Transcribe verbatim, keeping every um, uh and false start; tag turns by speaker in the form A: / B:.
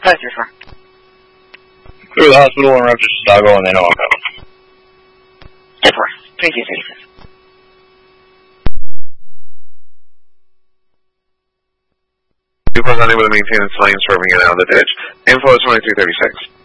A: five three four.
B: Clear the hospital and Roger Chicago, and then I'll come.
A: ten four. twenty-two thirty-six.
C: Two was unable to maintain its lane, swerving it out of the ditch. Info is twenty-three thirty-six.